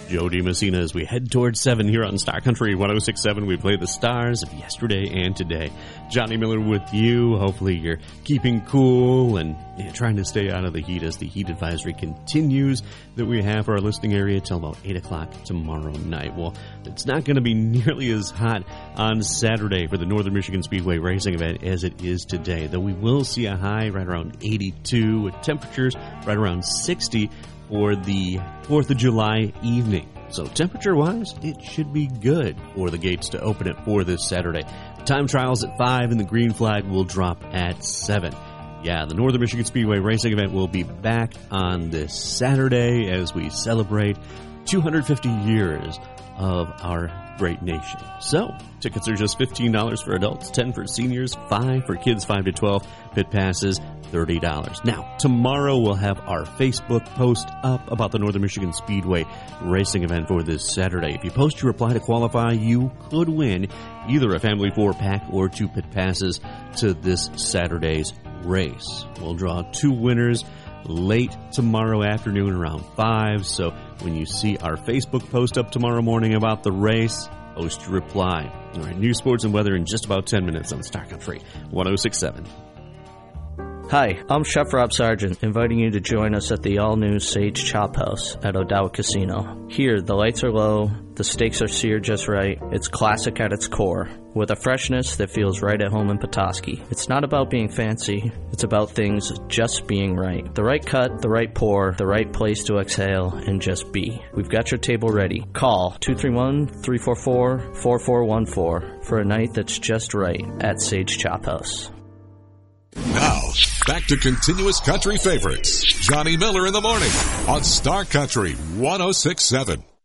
Joe DiMessina as we head towards 7 here on Star Country 106.7. We play the stars of yesterday and today. Johnny Miller with you. Hopefully you're keeping cool and trying to stay out of the heat as the heat advisory continues that we have for our listening area till about 8 o'clock tomorrow night. Well, it's not going to be nearly as hot on Saturday for the Northern Michigan Speedway racing event as it is today, though we will see a high right around 82 with temperatures right around 60 for the 4th of July evening. So temperature-wise, it should be good for the gates to open it for this Saturday. Time trials at 5 and the green flag will drop at 7. Yeah, the Northern Michigan Speedway racing event will be back on this Saturday as we celebrate 250 years of our great nation. So, tickets are just $15 for adults, $10 for seniors, $5 for kids 5 to 12, pit passes $30. Now, tomorrow we'll have our Facebook post up about the Northern Michigan Speedway racing event for this Saturday. If you post your reply to qualify, you could win either a family 4-pack or 2 pit passes to this Saturday's race. We'll draw 2 winners late tomorrow afternoon around 5, so when you see our Facebook post up tomorrow morning about the race, post your reply. All right, news, sports, and weather in just about 10 minutes on Star Country 106.7. Hi, I'm Chef Rob Sargent, inviting you to join us at the all-new Sage Chop House at O'Dowd Casino. Here, the lights are low, the steaks are seared just right, it's classic at its core, with a freshness that feels right at home in Petoskey. It's not about being fancy, it's about things just being right. The right cut, the right pour, the right place to exhale and just be. We've got your table ready. Call 231-344-4414 for a night that's just right at Sage Chop House. Now, back to continuous country favorites. Johnny Miller in the morning on Star Country 106.7.